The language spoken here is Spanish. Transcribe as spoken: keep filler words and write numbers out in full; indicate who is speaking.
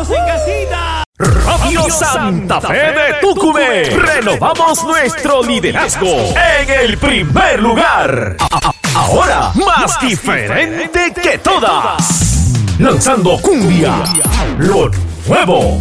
Speaker 1: todos en casita.
Speaker 2: Radio Santa Fe de Tucumé. Renovamos nuestro liderazgo en el primer lugar. Ahora más diferente que todas. Lanzando cumbia, lo nuevo.